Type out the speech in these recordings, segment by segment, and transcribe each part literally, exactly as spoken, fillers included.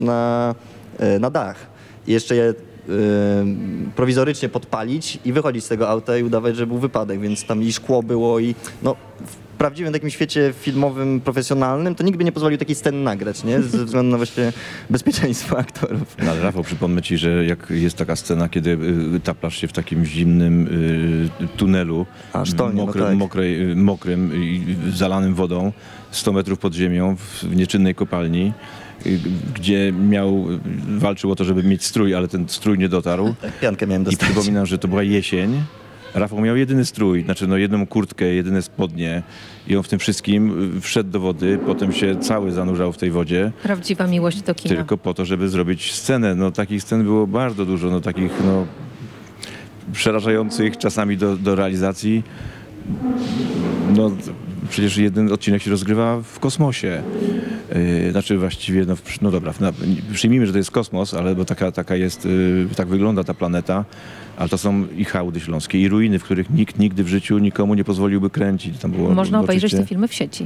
na, na dach. I jeszcze je prowizorycznie podpalić i wychodzić z tego auta i udawać, że był wypadek, więc tam i szkło było i no w prawdziwym takim świecie filmowym, profesjonalnym to nikt by nie pozwolił takiej sceny nagrać, nie? Ze względu na właśnie bezpieczeństwo aktorów. No, ale Rafał, przypomnę ci, że jak jest taka scena, kiedy y, taplasz się w takim zimnym y, tunelu, A, sztolnie, mokry, no tak. mokrej, mokrym i zalanym wodą, sto metrów pod ziemią, w nieczynnej kopalni, gdzie miał, walczył o to, żeby mieć strój, ale ten strój nie dotarł. Piankę miałem I dostać. przypominam, że to była jesień. Rafał miał jedyny strój, znaczy no jedną kurtkę, jedyne spodnie i on w tym wszystkim wszedł do wody, potem się cały zanurzał w tej wodzie. Prawdziwa miłość do kina. Tylko po to, żeby zrobić scenę. No takich scen było bardzo dużo, no takich no przerażających czasami do, do realizacji. No przecież jeden odcinek się rozgrywa w kosmosie. Yy, znaczy właściwie, no, no dobra, no, przyjmijmy, że to jest kosmos, ale bo taka, taka jest, yy, tak wygląda ta planeta, ale to są i hałdy śląskie, i ruiny, w których nikt nigdy w życiu nikomu nie pozwoliłby kręcić. Tam było, Można bo obejrzeć oczywiście te filmy w sieci.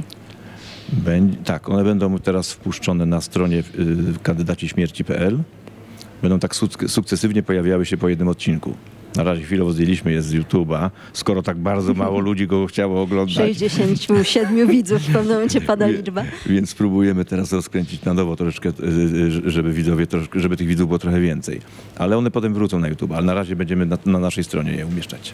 Będzie, tak, one będą teraz wpuszczone na stronie yy, kandydaci śmierci kropka pe el. Będą tak suk- sukcesywnie pojawiały się po jednym odcinku. Na razie chwilowo zdjęliśmy je z YouTube'a, skoro tak bardzo mało ludzi go chciało oglądać. sześćdziesiąt siedem widzów, w pewnym momencie pada liczba. Więc spróbujemy teraz rozkręcić na nowo troszeczkę, żeby widzowie, troszkę, żeby tych widzów było trochę więcej. Ale one potem wrócą na YouTube, ale na razie będziemy na, na naszej stronie je umieszczać.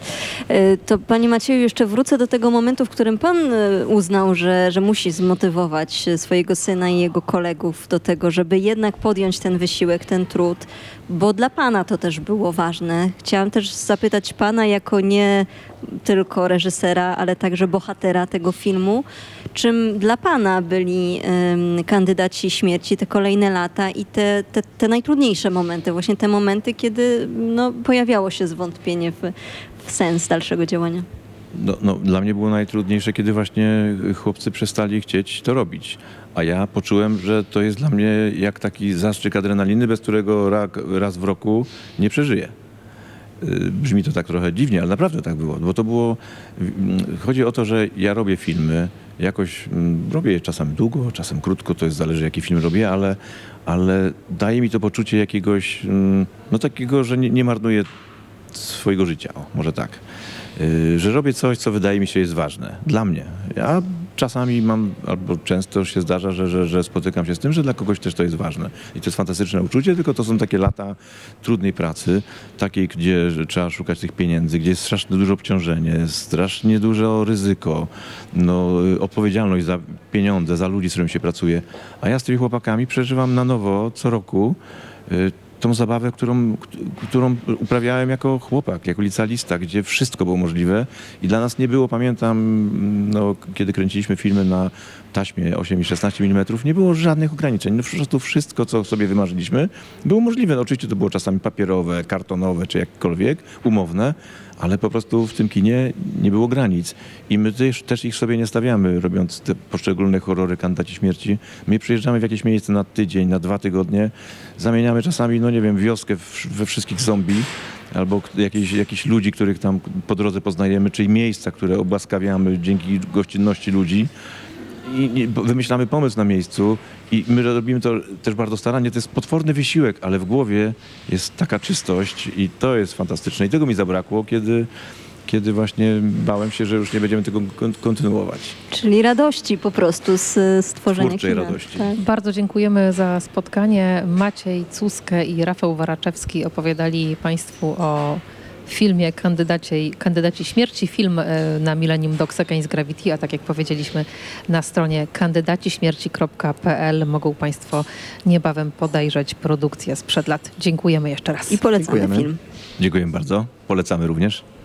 To panie Macieju, jeszcze wrócę do tego momentu, w którym pan uznał, że, że musi zmotywować swojego syna i jego kolegów do tego, żeby jednak podjąć ten wysiłek, ten trud, bo dla pana to też było ważne. Chciałam też zapytać pana jako nie tylko reżysera, ale także bohatera tego filmu, czym dla pana byli um, kandydaci śmierci te kolejne lata i te, te, te najtrudniejsze momenty, właśnie te momenty, kiedy no, pojawiało się zwątpienie w, w sens dalszego działania. No, no, dla mnie było najtrudniejsze, kiedy właśnie chłopcy przestali chcieć to robić. A ja poczułem, że to jest dla mnie jak taki zastrzyk adrenaliny, bez którego raz w roku nie przeżyję. Brzmi to tak trochę dziwnie, ale naprawdę tak było. Bo to było... Chodzi o to, że ja robię filmy, jakoś robię je czasem długo, czasem krótko, to jest zależy jaki film robię, ale, ale daje mi to poczucie jakiegoś, no takiego, że nie, nie marnuję swojego życia, o, może tak. Że robię coś, co wydaje mi się jest ważne dla mnie. Ja czasami mam, albo często się zdarza, że, że, że spotykam się z tym, że dla kogoś też to jest ważne. I to jest fantastyczne uczucie, tylko to są takie lata trudnej pracy, takiej, gdzie trzeba szukać tych pieniędzy, gdzie jest strasznie dużo obciążenie, strasznie dużo ryzyko, no, odpowiedzialność za pieniądze, za ludzi, z którymi się pracuje. A ja z tymi chłopakami przeżywam na nowo co roku tą zabawę, którą, którą uprawiałem jako chłopak, jako licealista, gdzie wszystko było możliwe i dla nas nie było, pamiętam, no, kiedy kręciliśmy filmy na taśmie osiem i szesnaście milimetrów, nie było żadnych ograniczeń. No, po prostu wszystko, co sobie wymarzyliśmy, było możliwe. No, oczywiście to było czasami papierowe, kartonowe, czy jakkolwiek, umowne, ale po prostu w tym kinie nie było granic. I my też, też ich sobie nie stawiamy, robiąc te poszczególne horrory, kandydaci śmierci. My przyjeżdżamy w jakieś miejsce na tydzień, na dwa tygodnie, zamieniamy czasami, no nie wiem, wioskę w, we wszystkich zombie, albo jakieś, jakichś ludzi, których tam po drodze poznajemy, czyli miejsca, które obłaskawiamy dzięki gościnności ludzi. I wymyślamy pomysł na miejscu i my robimy to też bardzo starannie. To jest potworny wysiłek, ale w głowie jest taka czystość i to jest fantastyczne. I tego mi zabrakło, kiedy, kiedy właśnie bałem się, że już nie będziemy tego kontynuować. Czyli radości po prostu z stworzenia Twórczej kina. radości. Tak. Bardzo dziękujemy za spotkanie. Maciej Cuskę i Rafał Waraczewski opowiadali państwu o filmie Kandydaci, Kandydaci Śmierci. Film na Millennium Dogs Against Gravity, a tak jak powiedzieliśmy na stronie kandydaci śmierci kropka pe el mogą państwo niebawem podejrzeć produkcję sprzed lat. Dziękujemy jeszcze raz. I polecamy Dziękujemy. film. Dziękuję bardzo. Polecamy również.